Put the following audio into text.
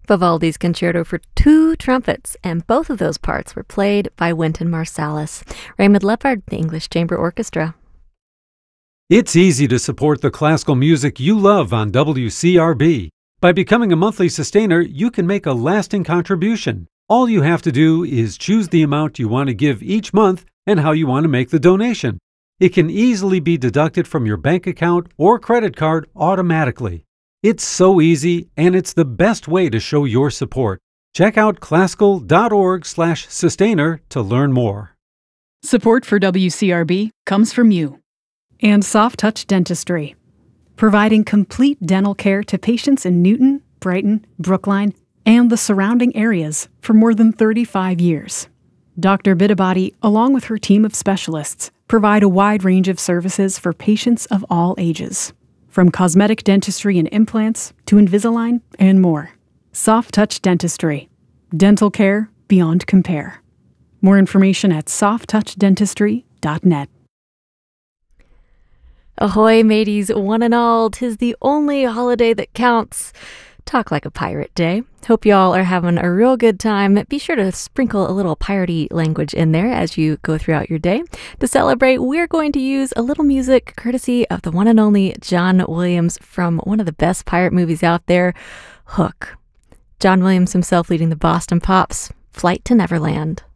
Vivaldi's Concerto for Two Trumpets, and both of those parts were played by Wynton Marsalis. Raymond Leppard, the English Chamber Orchestra. It's easy to support the classical music you love on WCRB. By becoming a monthly sustainer, you can make a lasting contribution. All you have to do is choose the amount you want to give each month and how you want to make the donation. It can easily be deducted from your bank account or credit card automatically. It's so easy, and it's the best way to show your support. Check out classical.org/sustainer to learn more. Support for WCRB comes from you and Soft Touch Dentistry, providing complete dental care to patients in Newton, Brighton, Brookline, and the surrounding areas for more than 35 years. Dr. Bitabati, along with her team of specialists, provide a wide range of services for patients of all ages, from cosmetic dentistry and implants to Invisalign and more. Soft Touch Dentistry. Dental care beyond compare. More information at softtouchdentistry.net. Ahoy, mateys, one and all, 'tis the only holiday that counts. Talk Like a Pirate Day. Hope y'all are having a real good time. Be sure to sprinkle a little piratey language in there as you go throughout your day. To celebrate, we're going to use a little music courtesy of the one and only John Williams from one of the best pirate movies out there, Hook. John Williams himself leading the Boston Pops, Flight to Neverland.